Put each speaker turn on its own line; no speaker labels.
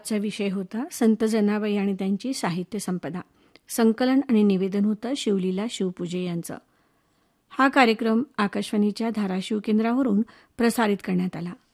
आजचा विषय होता संत जनाबाई आणि त्यांची साहित्य संपदा. संकलन आणि निवेदन होतं शिवलीला शिवपूजे यांचं. हा कार्यक्रम आकाशवाणीच्या धाराशिव केंद्रावरून प्रसारित करण्यात आला.